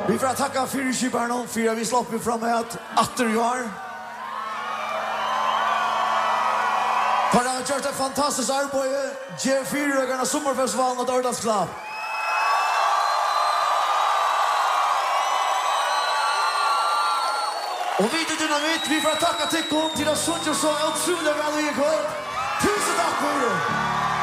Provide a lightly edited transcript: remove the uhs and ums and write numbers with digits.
Vi får tacka fyrkiparen för att vi släpper fram att atter ju har. Har gjort ett fantastiskt arbete. Ge fyrögarna sommarfestivalen och Dördalsklapp. Och vi till Dynamit, vi får tacka till kom till att sjunga så otroligt väl i kväll. Tusen tack för det!